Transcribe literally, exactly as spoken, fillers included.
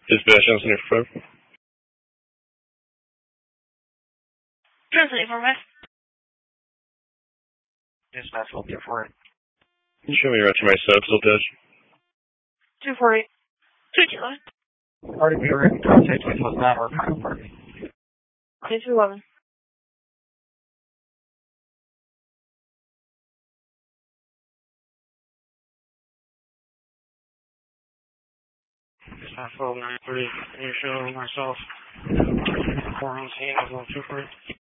Dispatch on Center for five. Translate for West. Dispatch will two four eight. Can you show me around to my sub, Soltage? two four eight. two two eleven. Party we were in contact with was not our final party. two eleven. Dispatch twelve nine three. Can you show myself? four on scene as well two four eight.